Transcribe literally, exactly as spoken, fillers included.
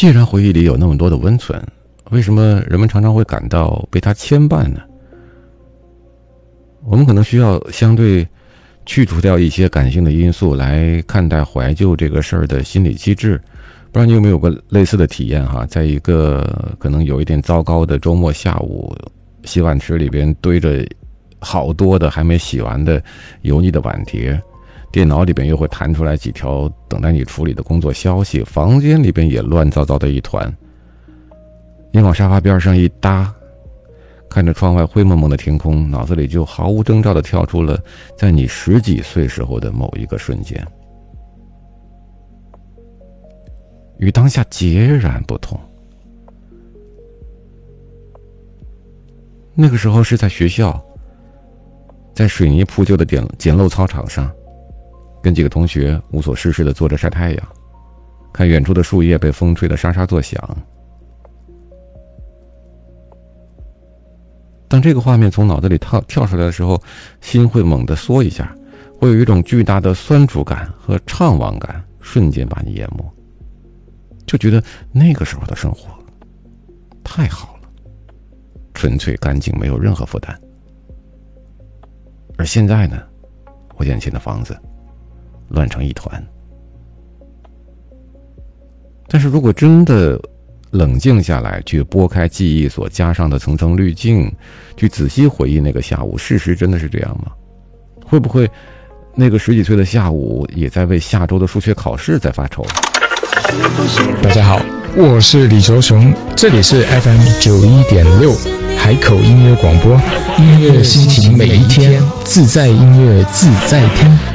既然回忆里有那么多的温存，为什么人们常常会感到被它牵绊呢？我们可能需要相对去除掉一些感性的因素来看待怀旧这个事儿的心理机制。不知道你有没有过类似的体验哈？在一个可能有一点糟糕的周末下午，洗碗池里边堆着好多的还没洗完的油腻的碗碟，电脑里边又会弹出来几条等待你处理的工作消息，房间里边也乱糟糟的一团。你往沙发边上一搭，看着窗外灰蒙蒙的天空，脑子里就毫无征兆地跳出了在你十几岁时候的某一个瞬间，与当下截然不同。那个时候是在学校，在水泥铺就的简简陋操场上，跟几个同学无所事事地坐着晒太阳，看远处的树叶被风吹得沙沙作响。当这个画面从脑子里跳跳出来的时候，心会猛地缩一下，会有一种巨大的酸楚感和怅惘感瞬间把你淹没，就觉得那个时候的生活太好了，纯粹干净，没有任何负担。而现在呢，我眼前的房子乱成一团。但是如果真的冷静下来，去拨开记忆所加上的层层滤镜，去仔细回忆那个下午，事实真的是这样吗？会不会那个十几岁的下午也在为下周的数学考试在发愁？ 大家好，我是李卓雄，这里是 F M 九一点六海口音乐广播，音乐心情每一天，自在音乐自在听。